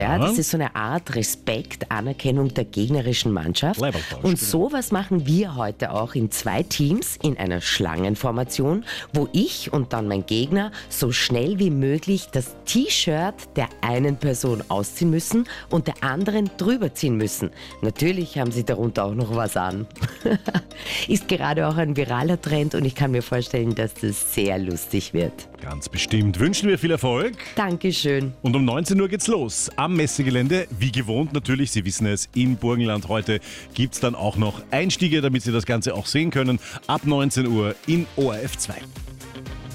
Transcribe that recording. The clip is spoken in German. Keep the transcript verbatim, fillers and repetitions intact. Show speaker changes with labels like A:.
A: Ja,
B: Aha.
A: das ist so eine Art Respekt, Anerkennung der gegnerischen Mannschaft.
B: Leibertausch,
A: Und
B: genau.
A: sowas machen wir heute auch in zwei Teams in einer Schlangenformation, wo ich und dann mein Gegner so schnell wie möglich das T-Shirt der einen Person ausziehen müssen und der anderen drüber ziehen müssen. Natürlich haben sie darunter auch noch was an. Ist gerade auch ein viraler Trend und ich kann mir vorstellen, dass das sehr lustig wird.
B: Ganz bestimmt. Wünschen wir viel Erfolg.
A: Dankeschön.
B: Und um neunzehn Uhr geht's los. Am Messegelände, wie gewohnt natürlich, Sie wissen es, im Burgenland heute gibt's dann auch noch Einstiege, damit Sie das Ganze auch sehen können. Ab neunzehn Uhr in O R F zwei.